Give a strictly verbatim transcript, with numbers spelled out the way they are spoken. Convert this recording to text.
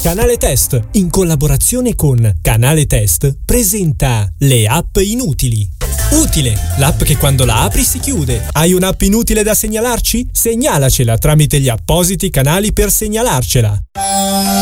Canale Test, in collaborazione con Canale Test, presenta le app inutili. Utile, l'app che quando la apri si chiude. Hai un'app inutile da segnalarci? Segnalacela tramite gli appositi canali per segnalarcela.